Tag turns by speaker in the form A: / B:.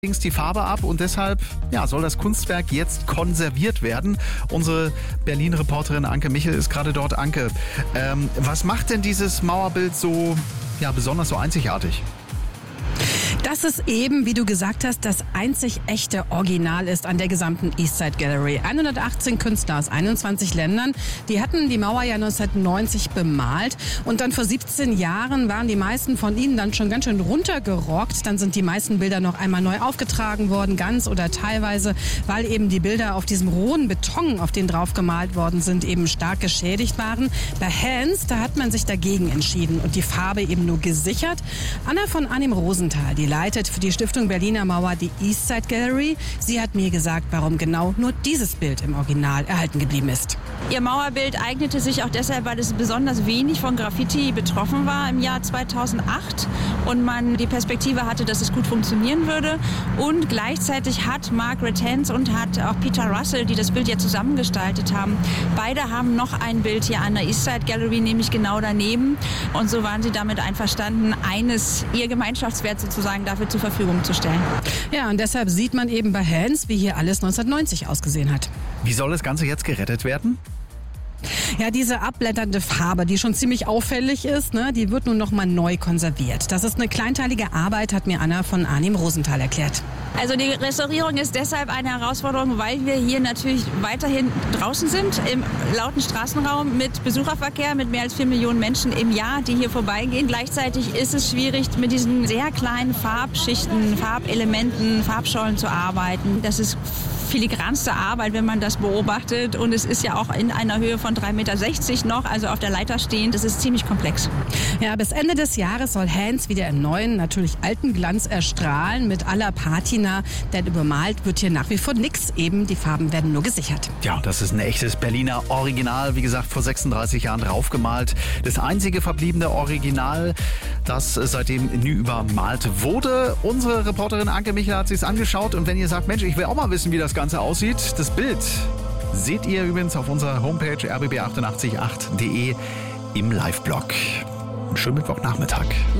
A: die Farbe ab und deshalb soll das Kunstwerk jetzt konserviert werden. Unsere Berlin-Reporterin Anke Michel ist gerade dort. Anke, was macht denn dieses Mauerbild so besonders so einzigartig?
B: Dass es eben, wie du gesagt hast, das einzig echte Original ist an der gesamten Eastside Gallery. 118 Künstler aus 21 Ländern, die hatten die Mauer ja 1990 bemalt und dann vor 17 Jahren waren die meisten von ihnen dann schon ganz schön runtergerockt. Dann sind die meisten Bilder noch einmal neu aufgetragen worden, ganz oder teilweise, weil eben die Bilder auf diesem rohen Beton, auf den drauf gemalt worden sind, eben stark geschädigt waren. Bei Hans, da hat man sich dagegen entschieden und die Farbe eben nur gesichert. Anna von Arnim Rosenthal, die leitet für die Stiftung Berliner Mauer die Eastside Gallery. Sie hat mir gesagt, warum genau nur dieses Bild im Original erhalten geblieben ist.
C: Ihr Mauerbild eignete sich auch deshalb, weil es besonders wenig von Graffiti betroffen war im Jahr 2008 und man die Perspektive hatte, dass es gut funktionieren würde. Und gleichzeitig hat Margaret Hans und hat auch Peter Russell, die das Bild ja zusammengestaltet haben, beide haben noch ein Bild hier an der Eastside Gallery, nämlich genau daneben. Und so waren sie damit einverstanden, ihr Gemeinschaftswert sozusagen dafür zur Verfügung zu stellen.
B: Ja, und deshalb sieht man eben bei Hans, wie hier alles 1990 ausgesehen hat.
A: Wie soll das Ganze jetzt gerettet werden?
B: Ja, diese abblätternde Farbe, die schon ziemlich auffällig ist, die wird nun noch mal neu konserviert. Das ist eine kleinteilige Arbeit, hat mir Anna von Arnim Rosenthal erklärt.
C: Also die Restaurierung ist deshalb eine Herausforderung, weil wir hier natürlich weiterhin draußen sind, im lauten Straßenraum mit Besucherverkehr, mit mehr als 4 Millionen Menschen im Jahr, die hier vorbeigehen. Gleichzeitig ist es schwierig, mit diesen sehr kleinen Farbschichten, Farbelementen, Farbschollen zu arbeiten. Das ist filigranste Arbeit, wenn man das beobachtet. Und es ist ja auch in einer Höhe von 3,60 Meter noch, also auf der Leiter stehend. Das ist ziemlich komplex.
B: Ja, bis Ende des Jahres soll Hans wieder im neuen, natürlich alten Glanz erstrahlen mit aller Patina. Denn übermalt wird hier nach wie vor nichts. Eben, die Farben werden nur gesichert.
A: Ja, das ist ein echtes Berliner Original. Wie gesagt, vor 36 Jahren draufgemalt. Das einzige verbliebene Original, das seitdem nie übermalt wurde. Unsere Reporterin Anke Michel hat sich's angeschaut. Und wenn ihr sagt, Mensch, ich will auch mal wissen, wie das Ganze aussieht, das Bild seht ihr übrigens auf unserer Homepage rbb888.de im Live-Blog. Schönen Mittwochnachmittag.